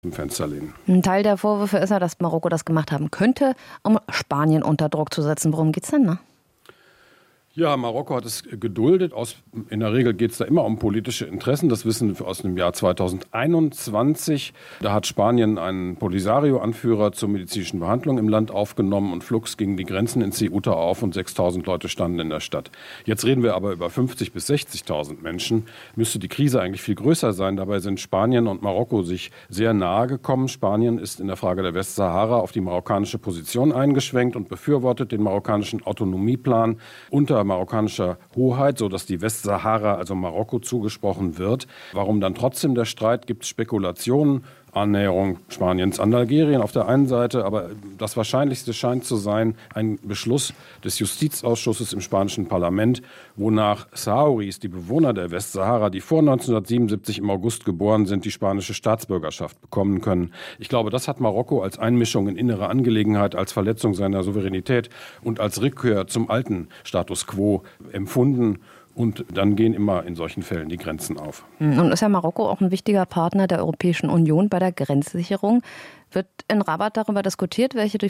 im Fenster lehnen. Ein Teil der Vorwürfe ist ja, dass Marokko das gemacht haben könnte, um Spanien unter Druck zu setzen. Worum geht's denn, ne? Ja, Marokko hat es geduldet. In der Regel geht es da immer um politische Interessen. Das wissen wir aus dem Jahr 2021. Da hat Spanien einen Polisario-Anführer zur medizinischen Behandlung im Land aufgenommen und flugs gingen die Grenzen in Ceuta auf und 6.000 Leute standen in der Stadt. Jetzt reden wir aber über 50.000 bis 60.000 Menschen. Müsste die Krise eigentlich viel größer sein. Dabei sind Spanien und Marokko sich sehr nahe gekommen. Spanien ist in der Frage der Westsahara auf die marokkanische Position eingeschwenkt und befürwortet den marokkanischen Autonomieplan unter marokkanischer Hoheit, sodass die Westsahara, also Marokko, zugesprochen wird. Warum dann trotzdem der Streit? Gibt es Spekulationen? Annäherung Spaniens an Algerien auf der einen Seite, aber das Wahrscheinlichste scheint zu sein, ein Beschluss des Justizausschusses im spanischen Parlament, wonach Sahrawis, die Bewohner der Westsahara, die vor 1977 im August geboren sind, die spanische Staatsbürgerschaft bekommen können. Ich glaube, das hat Marokko als Einmischung in innere Angelegenheit, als Verletzung seiner Souveränität und als Rückkehr zum alten Status quo empfunden. Und dann gehen immer in solchen Fällen die Grenzen auf. Und ist ja Marokko auch ein wichtiger Partner der Europäischen Union bei der Grenzsicherung. Wird in Rabat darüber diskutiert, welche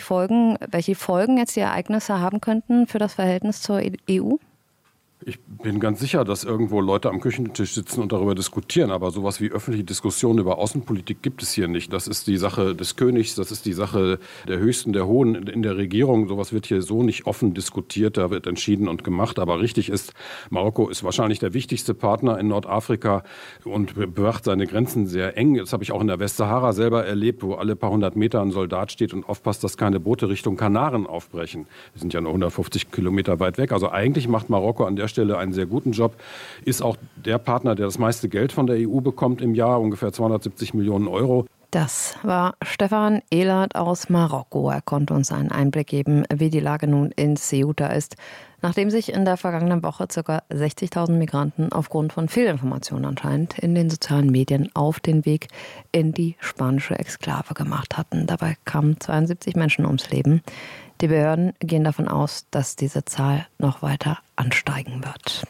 Folgen jetzt die Ereignisse haben könnten für das Verhältnis zur EU? Ich bin ganz sicher, dass irgendwo Leute am Küchentisch sitzen und darüber diskutieren. Aber sowas wie öffentliche Diskussionen über Außenpolitik gibt es hier nicht. Das ist die Sache des Königs, das ist die Sache der Höchsten, der Hohen in der Regierung. Sowas wird hier so nicht offen diskutiert, da wird entschieden und gemacht. Aber richtig ist, Marokko ist wahrscheinlich der wichtigste Partner in Nordafrika und bewacht seine Grenzen sehr eng. Das habe ich auch in der Westsahara selber erlebt, wo alle paar hundert Meter ein Soldat steht und aufpasst, dass keine Boote Richtung Kanaren aufbrechen. Wir sind ja nur 150 Kilometer weit weg. Also eigentlich macht Marokko an der Stelle einen sehr guten Job, ist auch der Partner, der das meiste Geld von der EU bekommt im Jahr, ungefähr 270 Millionen Euro. Das war Stefan Ehlert aus Marokko. Er konnte uns einen Einblick geben, wie die Lage nun in Ceuta ist, nachdem sich in der vergangenen Woche ca. 60.000 Migranten aufgrund von Fehlinformationen anscheinend in den sozialen Medien auf den Weg in die spanische Exklave gemacht hatten. Dabei kamen 72 Menschen ums Leben. Die Behörden gehen davon aus, dass diese Zahl noch weiter ansteigen wird.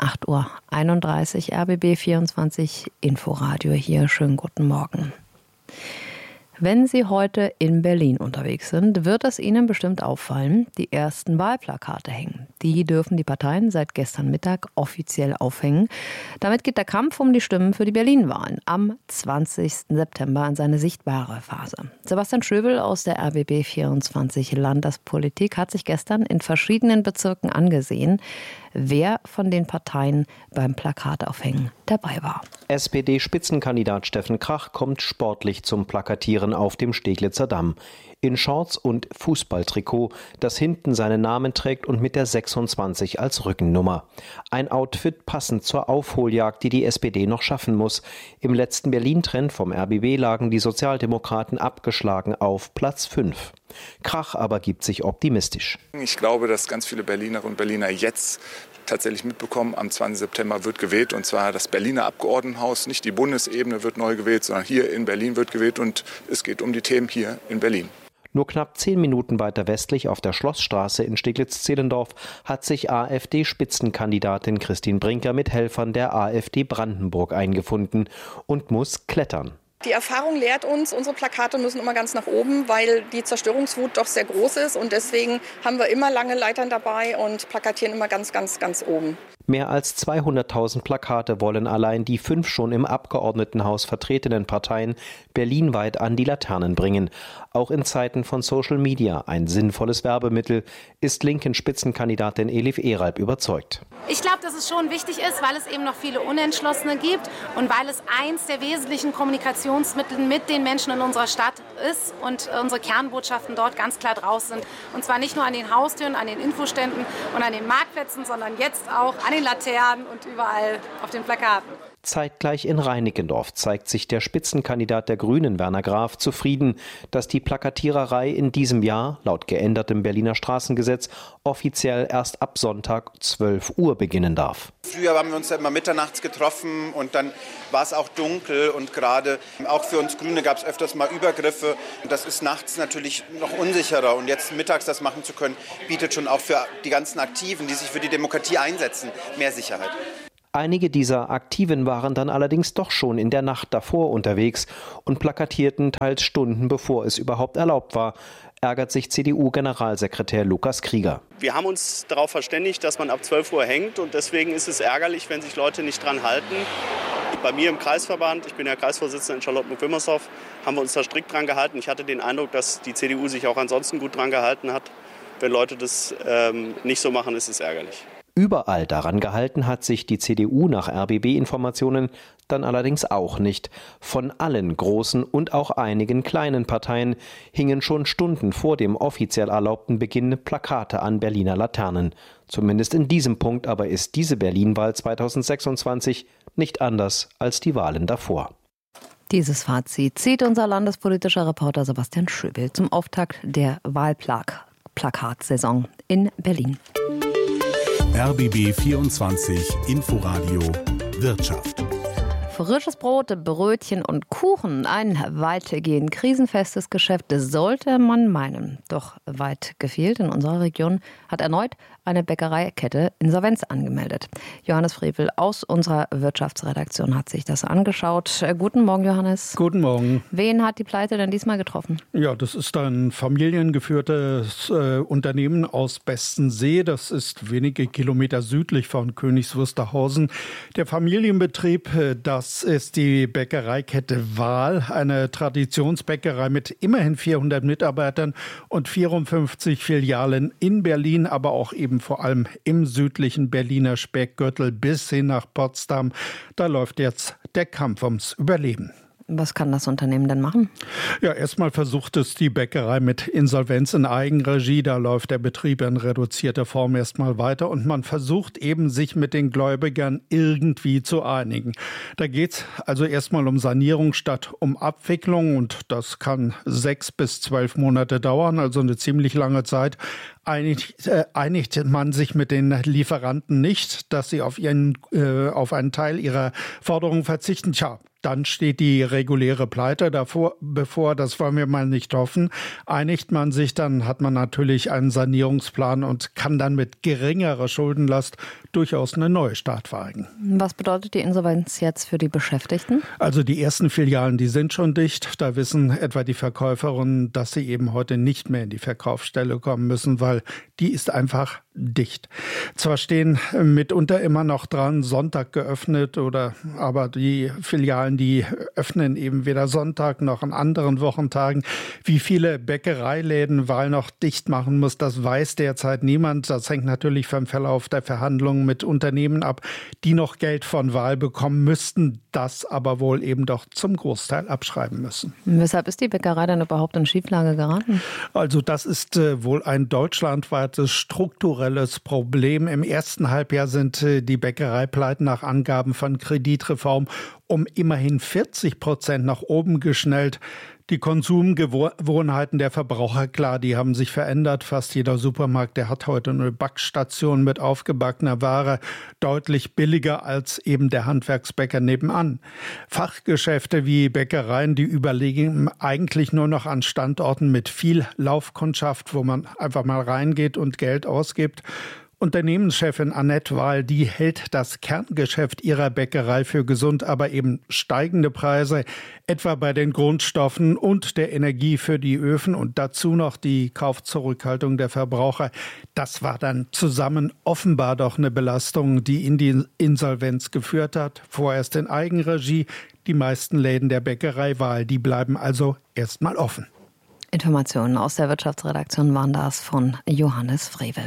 8:31 Uhr, RBB 24 Inforadio hier. Schönen guten Morgen. Wenn Sie heute in Berlin unterwegs sind, wird es Ihnen bestimmt auffallen, die ersten Wahlplakate hängen. Die dürfen die Parteien seit gestern Mittag offiziell aufhängen. Damit geht der Kampf um die Stimmen für die Berlin-Wahlen am 20. September in seine sichtbare Phase. Sebastian Schöbel aus der RBB 24 Landespolitik hat sich gestern in verschiedenen Bezirken angesehen, wer von den Parteien beim Plakataufhängen dabei war. SPD-Spitzenkandidat Steffen Krach kommt sportlich zum Plakatieren auf dem Steglitzer Damm. In Shorts und Fußballtrikot, das hinten seinen Namen trägt und mit der 26 als Rückennummer. Ein Outfit passend zur Aufholjagd, die die SPD noch schaffen muss. Im letzten Berlin-Trend vom RBB lagen die Sozialdemokraten abgeschlagen auf Platz 5. Krach aber gibt sich optimistisch. Ich glaube, dass ganz viele Berlinerinnen und Berliner jetzt tatsächlich mitbekommen, am 20. September wird gewählt, und zwar das Berliner Abgeordnetenhaus. Nicht die Bundesebene wird neu gewählt, sondern hier in Berlin wird gewählt, und es geht um die Themen hier in Berlin. Nur knapp 10 Minuten weiter westlich auf der Schlossstraße in Steglitz-Zehlendorf hat sich AfD-Spitzenkandidatin Christine Brinker mit Helfern der AfD Brandenburg eingefunden und muss klettern. Die Erfahrung lehrt uns, unsere Plakate müssen immer ganz nach oben, weil die Zerstörungswut doch sehr groß ist, und deswegen haben wir immer lange Leitern dabei und plakatieren immer ganz oben. Mehr als 200.000 Plakate wollen allein die 5 schon im Abgeordnetenhaus vertretenen Parteien berlinweit an die Laternen bringen. Auch in Zeiten von Social Media ein sinnvolles Werbemittel, ist linken Spitzenkandidatin Elif Eralp überzeugt. Ich glaube, dass es schon wichtig ist, weil es eben noch viele Unentschlossene gibt und weil es eins der wesentlichen Kommunikationsmittel mit den Menschen in unserer Stadt ist und unsere Kernbotschaften dort ganz klar draußen sind. Und zwar nicht nur an den Haustüren, an den Infoständen und an den Marktplätzen, sondern jetzt auch an den Laternen und überall auf den Plakaten. Zeitgleich in Reinickendorf zeigt sich der Spitzenkandidat der Grünen, Werner Graf, zufrieden, dass die Plakatiererei in diesem Jahr, laut geändertem Berliner Straßengesetz, offiziell erst ab Sonntag 12 Uhr beginnen darf. Früher haben wir uns ja immer mitternachts getroffen und dann war es auch dunkel, und gerade auch für uns Grüne gab es öfters mal Übergriffe. Das ist nachts natürlich noch unsicherer, und jetzt mittags das machen zu können, bietet schon auch für die ganzen Aktiven, die sich für die Demokratie einsetzen, mehr Sicherheit. Einige dieser Aktiven waren dann allerdings doch schon in der Nacht davor unterwegs und plakatierten teils Stunden bevor es überhaupt erlaubt war, ärgert sich CDU-Generalsekretär Lukas Krieger. Wir haben uns darauf verständigt, dass man ab 12 Uhr hängt und deswegen ist es ärgerlich, wenn sich Leute nicht dran halten. Bei mir im Kreisverband, ich bin ja Kreisvorsitzender in Charlottenburg-Wilmersdorf, haben wir uns da strikt dran gehalten. Ich hatte den Eindruck, dass die CDU sich auch ansonsten gut dran gehalten hat. Wenn Leute das nicht so machen, ist es ärgerlich. Überall daran gehalten hat sich die CDU nach RBB-Informationen dann allerdings auch nicht. Von allen großen und auch einigen kleinen Parteien hingen schon Stunden vor dem offiziell erlaubten Beginn Plakate an Berliner Laternen. Zumindest in diesem Punkt aber ist diese Berlin-Wahl 2026 nicht anders als die Wahlen davor. Dieses Fazit zieht unser landespolitischer Reporter Sebastian Schöbel zum Auftakt der Wahlplakatsaison in Berlin. RBB 24 Inforadio Wirtschaft. Frisches Brot, Brötchen und Kuchen, ein weitgehend krisenfestes Geschäft, sollte man meinen. Doch weit gefehlt in unserer Region hat erneut eine Bäckereikette Insolvenz angemeldet. Johannes Frevel aus unserer Wirtschaftsredaktion hat sich das angeschaut. Guten Morgen, Johannes. Guten Morgen. Wen hat die Pleite denn diesmal getroffen? Ja, das ist ein familiengeführtes Unternehmen aus Bestensee. Das ist wenige Kilometer südlich von Königs Wusterhausen. Der Familienbetrieb, das ist die Bäckereikette Wahl, eine Traditionsbäckerei mit immerhin 400 Mitarbeitern und 54 Filialen in Berlin, aber auch eben vor allem im südlichen Berliner Speckgürtel bis hin nach Potsdam. Da läuft jetzt der Kampf ums Überleben. Was kann das Unternehmen denn machen? Ja, erstmal versucht es die Bäckerei mit Insolvenz in Eigenregie. Da läuft der Betrieb in reduzierter Form erstmal weiter und man versucht eben, sich mit den Gläubigern irgendwie zu einigen. Da geht es also erstmal um Sanierung statt um Abwicklung und das kann 6 bis 12 Monate dauern, also eine ziemlich lange Zeit. Einigt man sich mit den Lieferanten nicht, dass sie auf einen Teil ihrer Forderungen verzichten, dann steht die reguläre Pleite bevor, das wollen wir mal nicht hoffen. Einigt man sich, dann hat man natürlich einen Sanierungsplan und kann dann mit geringerer Schuldenlast durchaus eine neue Start wagen. Was bedeutet die Insolvenz jetzt für die Beschäftigten? Also die ersten Filialen, die sind schon dicht. Da wissen etwa die Verkäuferinnen, dass sie eben heute nicht mehr in die Verkaufsstelle kommen müssen, weil die ist einfach dicht. Zwar stehen mitunter immer noch dran, Sonntag geöffnet, aber die Filialen, die öffnen eben weder Sonntag noch an anderen Wochentagen. Wie viele Bäckereiläden Wahl noch dicht machen muss, das weiß derzeit niemand. Das hängt natürlich vom Verlauf der Verhandlungen mit Unternehmen ab, die noch Geld von Wahl bekommen müssten, das aber wohl eben doch zum Großteil abschreiben müssen. Weshalb ist die Bäckerei dann überhaupt in Schieflage geraten? Also das ist wohl ein deutschlandweites strukturelles Problem. Im ersten Halbjahr sind die Bäckereipleiten nach Angaben von Kreditreform um immerhin 40% nach oben geschnellt. Die Konsumgewohnheiten der Verbraucher, klar, die haben sich verändert. Fast jeder Supermarkt, der hat heute eine Backstation mit aufgebackener Ware, deutlich billiger als eben der Handwerksbäcker nebenan. Fachgeschäfte wie Bäckereien, die überlegen eigentlich nur noch an Standorten mit viel Laufkundschaft, wo man einfach mal reingeht und Geld ausgibt. Unternehmenschefin Annette Wahl, die hält das Kerngeschäft ihrer Bäckerei für gesund, aber eben steigende Preise, etwa bei den Grundstoffen und der Energie für die Öfen und dazu noch die Kaufzurückhaltung der Verbraucher. Das war dann zusammen offenbar doch eine Belastung, die in die Insolvenz geführt hat. Vorerst in Eigenregie. Die meisten Läden der Bäckerei Wahl, die bleiben also erstmal offen. Informationen aus der Wirtschaftsredaktion waren das von Johannes Frevel.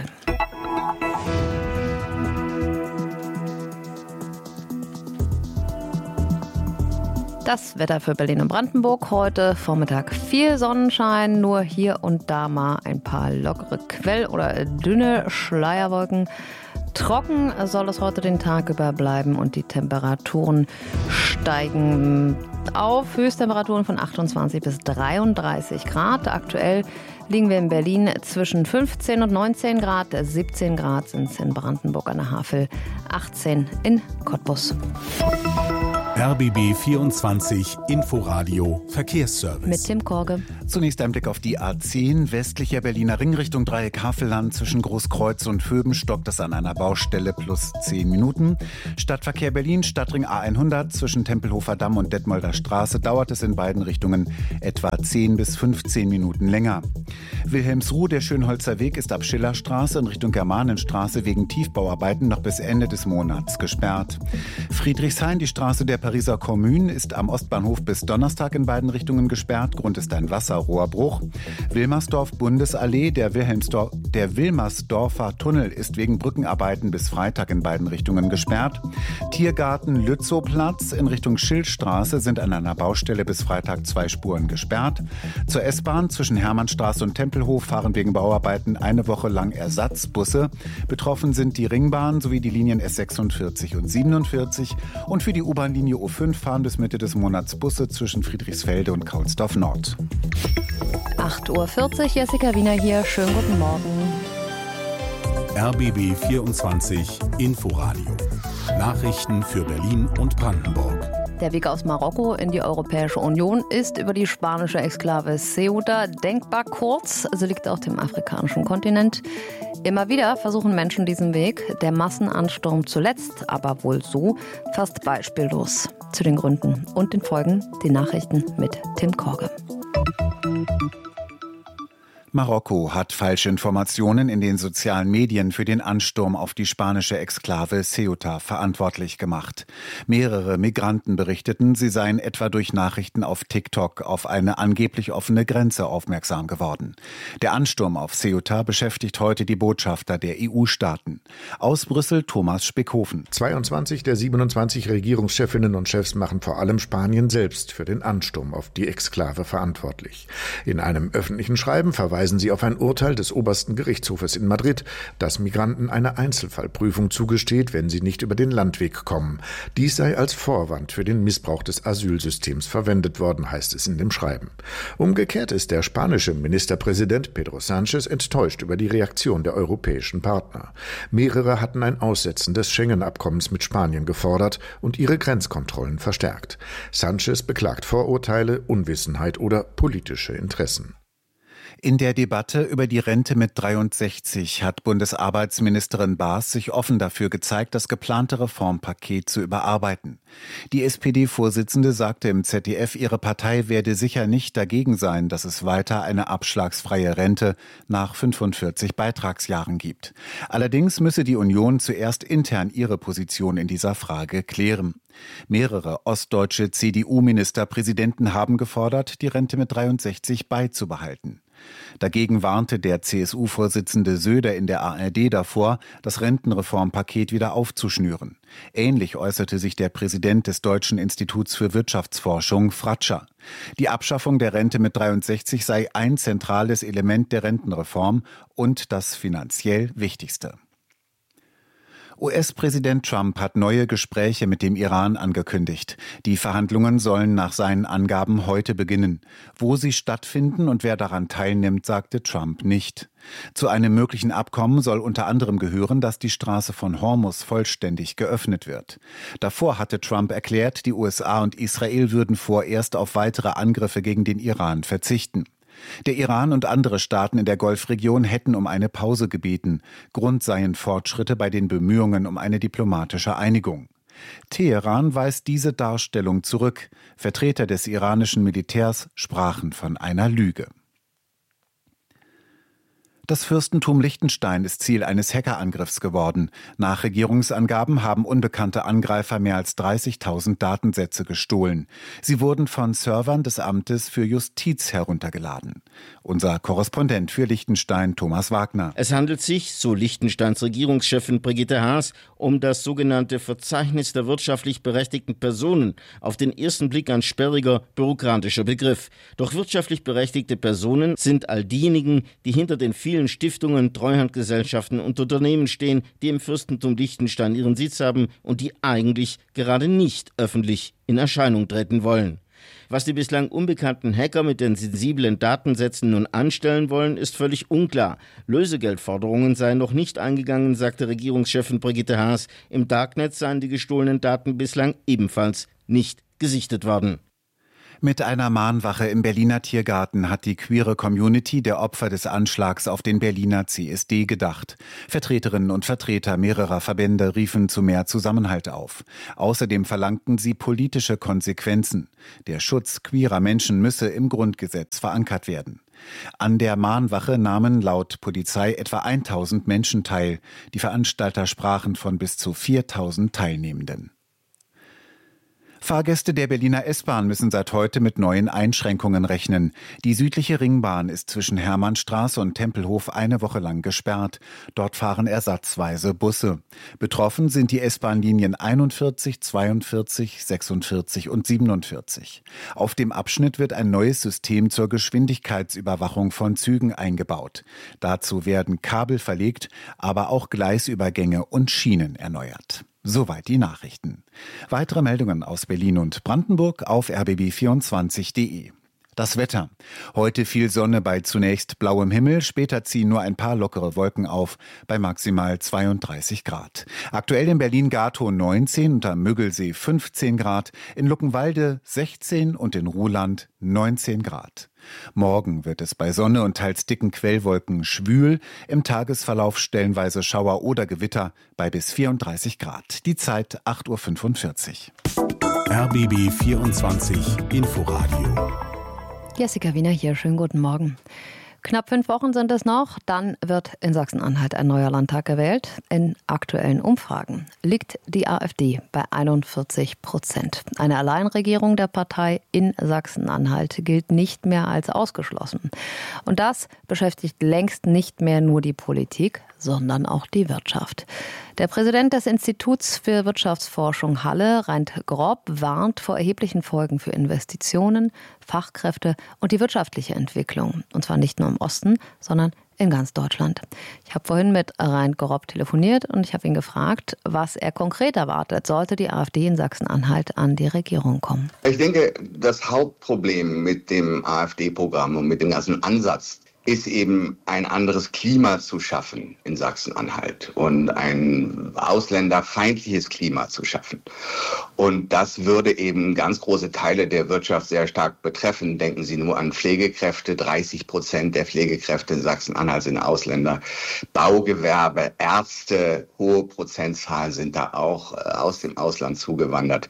Das Wetter für Berlin und Brandenburg. Heute Vormittag viel Sonnenschein, nur hier und da mal ein paar lockere Quell- oder dünne Schleierwolken. Trocken soll es heute den Tag über bleiben und die Temperaturen steigen auf Höchsttemperaturen von 28 bis 33 Grad. Aktuell liegen wir in Berlin zwischen 15 und 19 Grad. 17 Grad sind es in Brandenburg an der Havel, 18 in Cottbus. RBB 24 Inforadio Verkehrsservice. Mit Tim Korge. Zunächst ein Blick auf die A10, westlicher Berliner Ring Richtung Dreieck Havelland. Zwischen Großkreuz und Vöben stockt es an einer Baustelle plus 10 Minuten. Stadtverkehr Berlin, Stadtring A100 zwischen Tempelhofer Damm und Detmolder Straße dauert es in beiden Richtungen etwa 10 bis 15 Minuten länger. Wilhelmsruh, der Schönholzer Weg, ist ab Schillerstraße in Richtung Germanenstraße wegen Tiefbauarbeiten noch bis Ende des Monats gesperrt. Friedrichshain, die Straße der Pariser Kommune, ist am Ostbahnhof bis Donnerstag in beiden Richtungen gesperrt. Grund ist ein Wasserrohrbruch. Wilmersdorf Bundesallee, der Wilmersdorfer Tunnel ist wegen Brückenarbeiten bis Freitag in beiden Richtungen gesperrt. Tiergarten Lützowplatz in Richtung Schildstraße sind an einer Baustelle bis Freitag 2 Spuren gesperrt. Zur S-Bahn zwischen Hermannstraße und Tempelhof fahren wegen Bauarbeiten eine Woche lang Ersatzbusse. Betroffen sind die Ringbahn sowie die Linien S46 und 47. Und für die U-Bahn-Linie U5 fahren bis Mitte des Monats Busse zwischen Friedrichsfelde und Kaulsdorf Nord. 8:40 Uhr, Jessica Wiener hier. Schönen guten Morgen. RBB 24 Inforadio. Nachrichten für Berlin und Brandenburg. Der Weg aus Marokko in die Europäische Union ist über die spanische Exklave Ceuta denkbar kurz. Sie liegt auf dem afrikanischen Kontinent. Immer wieder versuchen Menschen diesen Weg. Der Massenansturm zuletzt, aber wohl so, fast beispiellos. Zu den Gründen und den Folgen die Nachrichten mit Tim Korge. Marokko hat falsche Informationen in den sozialen Medien für den Ansturm auf die spanische Exklave Ceuta verantwortlich gemacht. Mehrere Migranten berichteten, sie seien etwa durch Nachrichten auf TikTok auf eine angeblich offene Grenze aufmerksam geworden. Der Ansturm auf Ceuta beschäftigt heute die Botschafter der EU-Staaten. Aus Brüssel Thomas Spickhofen. 22 der 27 Regierungschefinnen und Chefs machen vor allem Spanien selbst für den Ansturm auf die Exklave verantwortlich. In einem öffentlichen Schreiben verweisen sie auf ein Urteil des obersten Gerichtshofes in Madrid, das Migranten eine Einzelfallprüfung zugesteht, wenn sie nicht über den Landweg kommen. Dies sei als Vorwand für den Missbrauch des Asylsystems verwendet worden, heißt es in dem Schreiben. Umgekehrt ist der spanische Ministerpräsident Pedro Sánchez enttäuscht über die Reaktion der europäischen Partner. Mehrere hatten ein Aussetzen des Schengen-Abkommens mit Spanien gefordert und ihre Grenzkontrollen verstärkt. Sánchez beklagt Vorurteile, Unwissenheit oder politische Interessen. In der Debatte über die Rente mit 63 hat Bundesarbeitsministerin Baas sich offen dafür gezeigt, das geplante Reformpaket zu überarbeiten. Die SPD-Vorsitzende sagte im ZDF, ihre Partei werde sicher nicht dagegen sein, dass es weiter eine abschlagsfreie Rente nach 45 Beitragsjahren gibt. Allerdings müsse die Union zuerst intern ihre Position in dieser Frage klären. Mehrere ostdeutsche CDU-Ministerpräsidenten haben gefordert, die Rente mit 63 beizubehalten. Dagegen warnte der CSU-Vorsitzende Söder in der ARD davor, das Rentenreformpaket wieder aufzuschnüren. Ähnlich äußerte sich der Präsident des Deutschen Instituts für Wirtschaftsforschung, Fratscher. Die Abschaffung der Rente mit 63 sei ein zentrales Element der Rentenreform und das finanziell wichtigste. US-Präsident Trump hat neue Gespräche mit dem Iran angekündigt. Die Verhandlungen sollen nach seinen Angaben heute beginnen. Wo sie stattfinden und wer daran teilnimmt, sagte Trump nicht. Zu einem möglichen Abkommen soll unter anderem gehören, dass die Straße von Hormuz vollständig geöffnet wird. Davor hatte Trump erklärt, die USA und Israel würden vorerst auf weitere Angriffe gegen den Iran verzichten. Der Iran und andere Staaten in der Golfregion hätten um eine Pause gebeten. Grund seien Fortschritte bei den Bemühungen um eine diplomatische Einigung. Teheran weist diese Darstellung zurück. Vertreter des iranischen Militärs sprachen von einer Lüge. Das Fürstentum Liechtenstein ist Ziel eines Hackerangriffs geworden. Nach Regierungsangaben haben unbekannte Angreifer mehr als 30.000 Datensätze gestohlen. Sie wurden von Servern des Amtes für Justiz heruntergeladen. Unser Korrespondent für Liechtenstein, Thomas Wagner. Es handelt sich, so Liechtensteins Regierungschefin Brigitte Haas, um das sogenannte Verzeichnis der wirtschaftlich berechtigten Personen. Auf den ersten Blick ein sperriger, bürokratischer Begriff. Doch wirtschaftlich berechtigte Personen sind all diejenigen, die hinter den vielen Stiftungen, Treuhandgesellschaften und Unternehmen stehen, die im Fürstentum Liechtenstein ihren Sitz haben und die eigentlich gerade nicht öffentlich in Erscheinung treten wollen. Was die bislang unbekannten Hacker mit den sensiblen Datensätzen nun anstellen wollen, ist völlig unklar. Lösegeldforderungen seien noch nicht eingegangen, sagte Regierungschefin Brigitte Haas. Im Darknet seien die gestohlenen Daten bislang ebenfalls nicht gesichtet worden. Mit einer Mahnwache im Berliner Tiergarten hat die queere Community der Opfer des Anschlags auf den Berliner CSD gedacht. Vertreterinnen und Vertreter mehrerer Verbände riefen zu mehr Zusammenhalt auf. Außerdem verlangten sie politische Konsequenzen. Der Schutz queerer Menschen müsse im Grundgesetz verankert werden. An der Mahnwache nahmen laut Polizei etwa 1000 Menschen teil. Die Veranstalter sprachen von bis zu 4000 Teilnehmenden. Fahrgäste der Berliner S-Bahn müssen seit heute mit neuen Einschränkungen rechnen. Die südliche Ringbahn ist zwischen Hermannstraße und Tempelhof eine Woche lang gesperrt. Dort fahren ersatzweise Busse. Betroffen sind die S-Bahn-Linien 41, 42, 46 und 47. Auf dem Abschnitt wird ein neues System zur Geschwindigkeitsüberwachung von Zügen eingebaut. Dazu werden Kabel verlegt, aber auch Gleisübergänge und Schienen erneuert. Soweit die Nachrichten. Weitere Meldungen aus Berlin und Brandenburg auf rbb24.de. Das Wetter. Heute viel Sonne bei zunächst blauem Himmel, später ziehen nur ein paar lockere Wolken auf, bei maximal 32 Grad. Aktuell in Berlin-Gatow 19 und am Müggelsee 15 Grad, in Luckenwalde 16 und in Ruhland 19 Grad. Morgen wird es bei Sonne und teils dicken Quellwolken schwül, im Tagesverlauf stellenweise Schauer oder Gewitter bei bis 34 Grad. Die Zeit 8.45 Uhr. RBB 24 Inforadio. Jessica Wiener hier, schönen guten Morgen. Knapp 5 Wochen sind es noch, dann wird in Sachsen-Anhalt ein neuer Landtag gewählt. In aktuellen Umfragen liegt die AfD bei 41%. Eine Alleinregierung der Partei in Sachsen-Anhalt gilt nicht mehr als ausgeschlossen. Und das beschäftigt längst nicht mehr nur die Politik, sondern auch die Wirtschaft. Der Präsident des Instituts für Wirtschaftsforschung Halle, Reint Grob, warnt vor erheblichen Folgen für Investitionen, Fachkräfte und die wirtschaftliche Entwicklung. Und zwar nicht nur im Osten, sondern in ganz Deutschland. Ich habe vorhin mit Reint Grob telefoniert und ich habe ihn gefragt, was er konkret erwartet, sollte die AfD in Sachsen-Anhalt an die Regierung kommen. Ich denke, das Hauptproblem mit dem AfD-Programm und mit dem ganzen Ansatz ist eben ein anderes Klima zu schaffen in Sachsen-Anhalt und ein ausländerfeindliches Klima zu schaffen. Und das würde eben ganz große Teile der Wirtschaft sehr stark betreffen. Denken Sie nur an Pflegekräfte. 30% der Pflegekräfte in Sachsen-Anhalt sind Ausländer. Baugewerbe, Ärzte, hohe Prozentzahlen sind da auch aus dem Ausland zugewandert.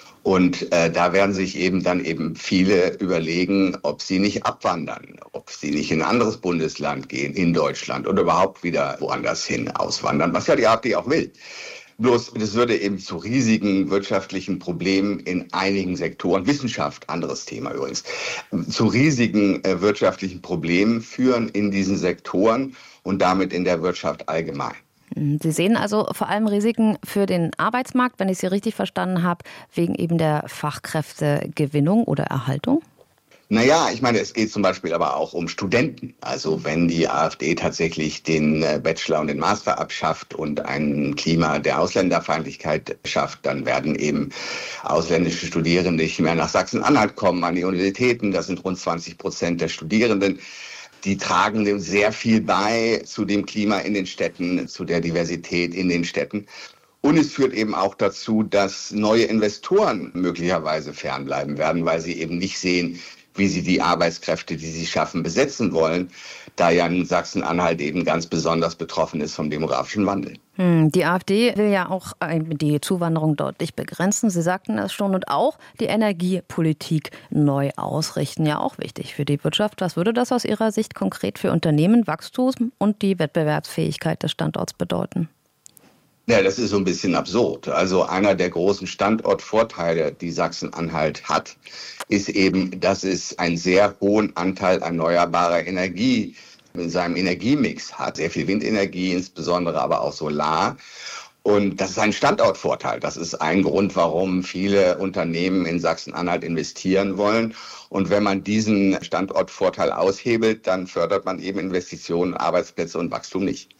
Und da werden sich dann viele überlegen, ob sie nicht abwandern, ob sie nicht in ein anderes Bundesland gehen, in Deutschland oder überhaupt wieder woanders hin auswandern, was ja die AfD auch will. Bloß, das würde eben zu riesigen wirtschaftlichen Problemen in einigen Sektoren, Wissenschaft, anderes Thema übrigens, zu riesigen wirtschaftlichen Problemen führen in diesen Sektoren und damit in der Wirtschaft allgemein. Sie sehen also vor allem Risiken für den Arbeitsmarkt, wenn ich Sie richtig verstanden habe, wegen eben der Fachkräftegewinnung oder Erhaltung? Naja, ich meine, es geht zum Beispiel aber auch um Studenten. Also wenn die AfD tatsächlich den Bachelor und den Master abschafft und ein Klima der Ausländerfeindlichkeit schafft, dann werden eben ausländische Studierende nicht mehr nach Sachsen-Anhalt kommen, an die Universitäten. Das sind rund 20% der Studierenden. Die tragen dem sehr viel bei zu dem Klima in den Städten, zu der Diversität in den Städten. Und es führt eben auch dazu, dass neue Investoren möglicherweise fernbleiben werden, weil sie eben nicht sehen, wie sie die Arbeitskräfte, die sie schaffen, besetzen wollen, da ja in Sachsen-Anhalt eben ganz besonders betroffen ist vom demografischen Wandel. Die AfD will ja auch die Zuwanderung deutlich begrenzen. Sie sagten es schon, und auch die Energiepolitik neu ausrichten. Ja, auch wichtig für die Wirtschaft. Was würde das aus Ihrer Sicht konkret für Unternehmen, Wachstum und die Wettbewerbsfähigkeit des Standorts bedeuten? Ja, das ist so ein bisschen absurd. Also einer der großen Standortvorteile, die Sachsen-Anhalt hat, ist eben, dass es einen sehr hohen Anteil erneuerbarer Energie in seinem Energiemix hat. Sehr viel Windenergie, insbesondere aber auch Solar. Und das ist ein Standortvorteil. Das ist ein Grund, warum viele Unternehmen in Sachsen-Anhalt investieren wollen. Und wenn man diesen Standortvorteil aushebelt, dann fördert man eben Investitionen, Arbeitsplätze und Wachstum nicht.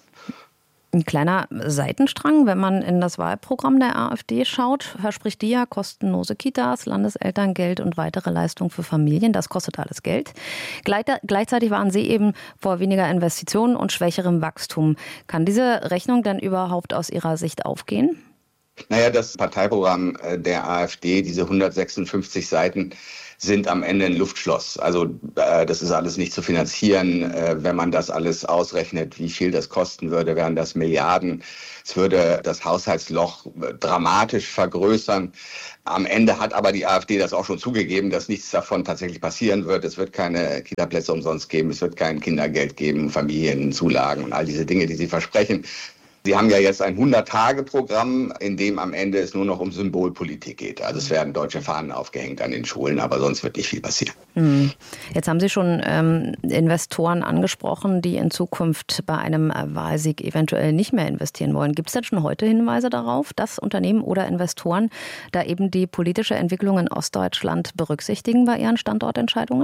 Ein kleiner Seitenstrang, wenn man in das Wahlprogramm der AfD schaut, verspricht die ja kostenlose Kitas, Landeselterngeld und weitere Leistungen für Familien. Das kostet alles Geld. Gleichzeitig waren sie eben vor weniger Investitionen und schwächerem Wachstum. Kann diese Rechnung denn überhaupt aus Ihrer Sicht aufgehen? Naja, das Parteiprogramm der AfD, diese 156 Seiten, sind am Ende ein Luftschloss. Also das ist alles nicht zu finanzieren. Wenn man das alles ausrechnet, wie viel das kosten würde, wären das Milliarden. Es würde das Haushaltsloch dramatisch vergrößern. Am Ende hat aber die AfD das auch schon zugegeben, dass nichts davon tatsächlich passieren wird. Es wird keine Kita-Plätze umsonst geben, es wird kein Kindergeld geben, Familienzulagen und all diese Dinge, die sie versprechen. Sie haben ja jetzt ein 100-Tage-Programm, in dem am Ende es nur noch um Symbolpolitik geht. Also es werden deutsche Fahnen aufgehängt an den Schulen, aber sonst wird nicht viel passieren. Jetzt haben Sie schon Investoren angesprochen, die in Zukunft bei einem Wahlsieg eventuell nicht mehr investieren wollen. Gibt es denn schon heute Hinweise darauf, dass Unternehmen oder Investoren da eben die politische Entwicklung in Ostdeutschland berücksichtigen bei ihren Standortentscheidungen?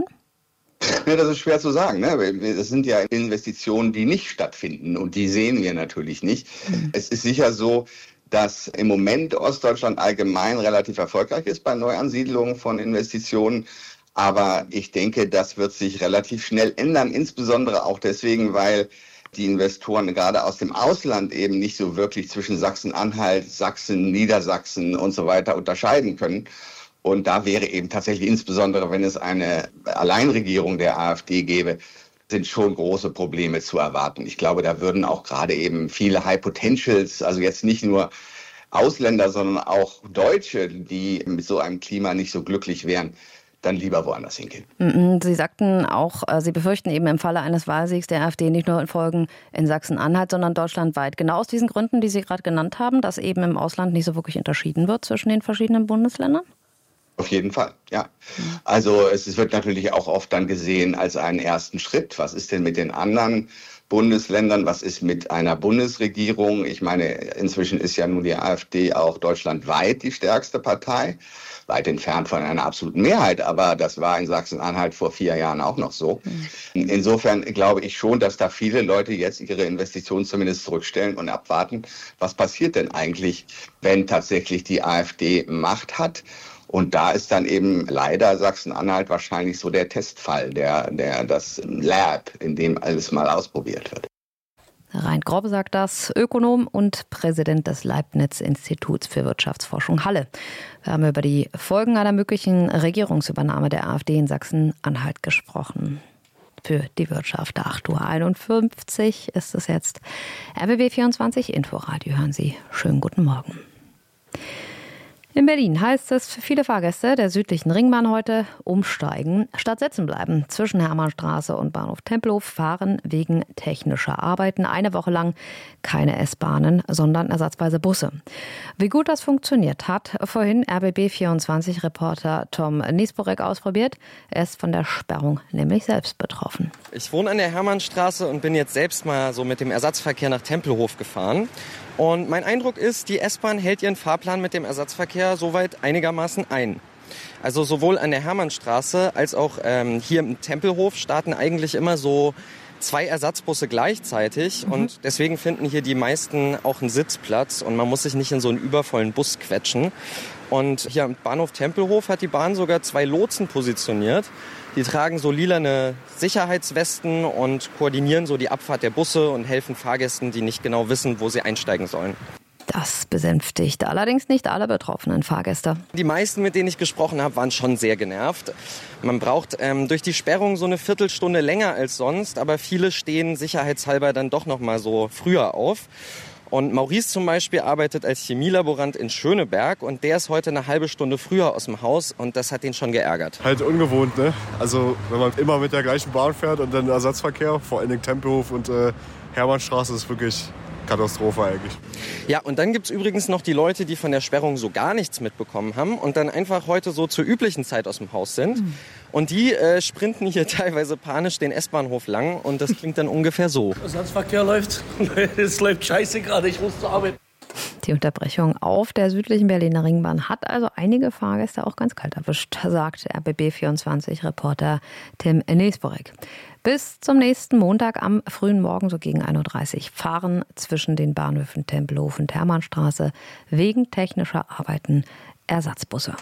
Ja, das ist schwer zu sagen. Das sind ja Investitionen, die nicht stattfinden und die sehen wir natürlich nicht. Es ist sicher so, dass im Moment Ostdeutschland allgemein relativ erfolgreich ist bei Neuansiedlungen von Investitionen. Aber ich denke, das wird sich relativ schnell ändern, insbesondere auch deswegen, weil die Investoren gerade aus dem Ausland eben nicht so wirklich zwischen Sachsen-Anhalt, Sachsen, Niedersachsen und so weiter unterscheiden können. Und da wäre eben tatsächlich, insbesondere wenn es eine Alleinregierung der AfD gäbe, sind schon große Probleme zu erwarten. Ich glaube, da würden auch gerade eben viele High Potentials, also jetzt nicht nur Ausländer, sondern auch Deutsche, die mit so einem Klima nicht so glücklich wären, dann lieber woanders hingehen. Sie sagten auch, Sie befürchten eben im Falle eines Wahlsiegs der AfD nicht nur Folgen in Sachsen-Anhalt, sondern deutschlandweit. Genau aus diesen Gründen, die Sie gerade genannt haben, dass eben im Ausland nicht so wirklich unterschieden wird zwischen den verschiedenen Bundesländern? Auf jeden Fall, ja. Also es wird natürlich auch oft dann gesehen als einen ersten Schritt. Was ist denn mit den anderen Bundesländern? Was ist mit einer Bundesregierung? Ich meine, inzwischen ist ja nun die AfD auch deutschlandweit die stärkste Partei. Weit entfernt von einer absoluten Mehrheit, aber das war in Sachsen-Anhalt vor 4 Jahren auch noch so. Insofern glaube ich schon, dass da viele Leute jetzt ihre Investitionen zumindest zurückstellen und abwarten, was passiert denn eigentlich, wenn tatsächlich die AfD Macht hat. Und da ist dann eben leider Sachsen-Anhalt wahrscheinlich so der Testfall, das Lab, in dem alles mal ausprobiert wird. Rein Grobbe sagt das, Ökonom und Präsident des Leibniz-Instituts für Wirtschaftsforschung Halle. Wir haben über die Folgen einer möglichen Regierungsübernahme der AfD in Sachsen-Anhalt gesprochen. Für die Wirtschaft 8:51 Uhr ist es jetzt. RBB 24 Inforadio hören Sie. Schönen guten Morgen. In Berlin heißt es für viele Fahrgäste der südlichen Ringbahn heute umsteigen, statt sitzen bleiben. Zwischen Hermannstraße und Bahnhof Tempelhof fahren wegen technischer Arbeiten eine Woche lang keine S-Bahnen, sondern ersatzweise Busse. Wie gut das funktioniert, hat vorhin RBB24-Reporter Tom Niesporek ausprobiert. Er ist von der Sperrung nämlich selbst betroffen. Ich wohne an der Hermannstraße und bin jetzt selbst mal so mit dem Ersatzverkehr nach Tempelhof gefahren. Und mein Eindruck ist, die S-Bahn hält ihren Fahrplan mit dem Ersatzverkehr soweit einigermaßen ein. Also sowohl an der Hermannstraße als auch hier im Tempelhof starten eigentlich immer so 2 Ersatzbusse gleichzeitig. Und deswegen finden hier die meisten auch einen Sitzplatz und man muss sich nicht in so einen übervollen Bus quetschen. Und hier am Bahnhof Tempelhof hat die Bahn sogar 2 Lotsen positioniert. Die tragen so lilane Sicherheitswesten und koordinieren so die Abfahrt der Busse und helfen Fahrgästen, die nicht genau wissen, wo sie einsteigen sollen. Das besänftigt allerdings nicht alle betroffenen Fahrgäste. Die meisten, mit denen ich gesprochen habe, waren schon sehr genervt. Man braucht durch die Sperrung so eine Viertelstunde länger als sonst, aber viele stehen sicherheitshalber dann doch noch mal so früher auf. Und Maurice zum Beispiel arbeitet als Chemielaborant in Schöneberg und der ist heute eine halbe Stunde früher aus dem Haus und das hat ihn schon geärgert. Halt ungewohnt, ne? Also wenn man immer mit der gleichen Bahn fährt und dann Ersatzverkehr, vor allen Dingen Tempelhof und Hermannstraße, ist wirklich Katastrophe eigentlich. Ja, und dann gibt's übrigens noch die Leute, die von der Sperrung so gar nichts mitbekommen haben und dann einfach heute so zur üblichen Zeit aus dem Haus sind. Und die sprinten hier teilweise panisch den S-Bahnhof lang und das klingt dann ungefähr so. Ersatzverkehr läuft, es läuft scheiße gerade, ich muss zur Arbeit. Die Unterbrechung auf der südlichen Berliner Ringbahn hat also einige Fahrgäste auch ganz kalt erwischt, sagt RBB24-Reporter Tim Niesporek. Bis zum nächsten Montag am frühen Morgen, so gegen 1:30 Uhr, fahren zwischen den Bahnhöfen Tempelhof und Hermannstraße wegen technischer Arbeiten Ersatzbusse.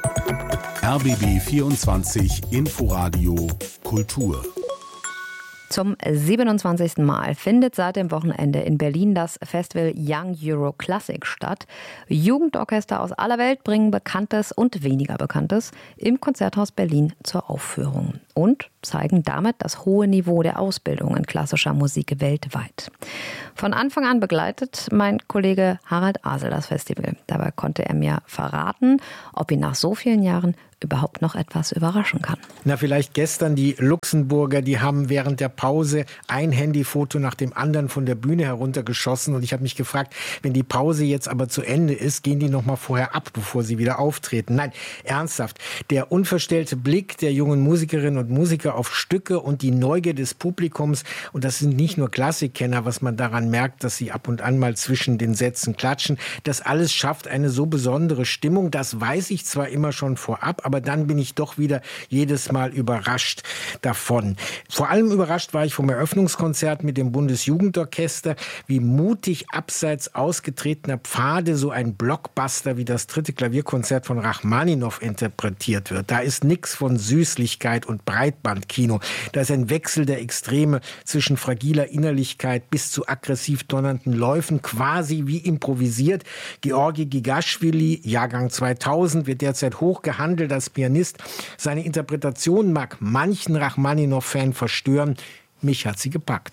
RBB 24 Inforadio Kultur. Zum 27. Mal findet seit dem Wochenende in Berlin das Festival Young Euro Classic statt. Jugendorchester aus aller Welt bringen Bekanntes und weniger Bekanntes im Konzerthaus Berlin zur Aufführung und zeigen damit das hohe Niveau der Ausbildung in klassischer Musik weltweit. Von Anfang an begleitet mein Kollege Harald Asel das Festival. Dabei konnte er mir verraten, ob ihn nach so vielen Jahren überhaupt noch etwas überraschen kann. Na, vielleicht gestern die Luxemburger, die haben während der Pause ein Handyfoto nach dem anderen von der Bühne heruntergeschossen. Und ich habe mich gefragt, wenn die Pause jetzt aber zu Ende ist, gehen die noch mal vorher ab, bevor sie wieder auftreten. Nein, ernsthaft. Der unverstellte Blick der jungen Musikerinnen und Musiker auf Stücke und die Neugier des Publikums. Und das sind nicht nur Klassikkenner, was man daran merkt, dass sie ab und an mal zwischen den Sätzen klatschen. Das alles schafft eine so besondere Stimmung. Das weiß ich zwar immer schon vorab, aber dann bin ich doch wieder jedes Mal überrascht davon. Vor allem überrascht war ich vom Eröffnungskonzert mit dem Bundesjugendorchester, wie mutig abseits ausgetretener Pfade so ein Blockbuster wie das 3. Klavierkonzert von Rachmaninow interpretiert wird. Da ist nichts von Süßlichkeit und Breitbandkino. Da ist ein Wechsel der Extreme zwischen fragiler Innerlichkeit bis zu aggressiv donnernden Läufen, quasi wie improvisiert. Georgi Gigaschwili, Jahrgang 2000, wird derzeit hoch gehandelt als Pianist. Seine Interpretation mag manchen Rachmaninow-Fan verstören. Mich hat sie gepackt.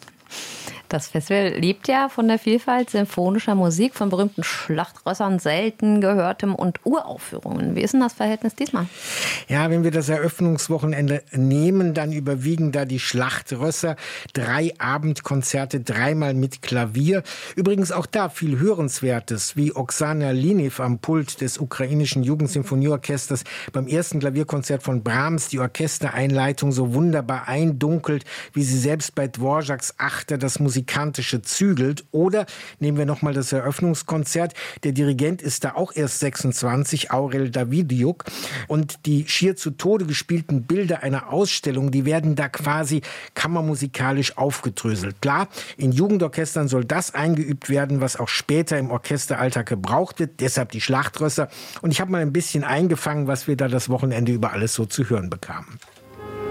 Das Festival lebt ja von der Vielfalt symphonischer Musik, von berühmten Schlachtrössern, selten gehörtem und Uraufführungen. Wie ist denn das Verhältnis diesmal? Ja, wenn wir das Eröffnungswochenende nehmen, dann überwiegen da die Schlachtrösser. 3 Abendkonzerte, 3-mal mit Klavier. Übrigens auch da viel Hörenswertes, wie Oksana Linev am Pult des ukrainischen Jugendsymphonieorchesters beim ersten Klavierkonzert von Brahms die Orchestereinleitung so wunderbar eindunkelt, wie sie selbst bei Dvořáks Achter das Musikalische zügelt. Oder nehmen wir nochmal das Eröffnungskonzert. Der Dirigent ist da auch erst 26, Aurel Davidiuk. Und die schier zu Tode gespielten Bilder einer Ausstellung, die werden da quasi kammermusikalisch aufgedröselt. Klar, in Jugendorchestern soll das eingeübt werden, was auch später im Orchesteralltag gebraucht wird. Deshalb die Schlachtrösser. Und ich habe mal ein bisschen eingefangen, was wir da das Wochenende über alles so zu hören bekamen.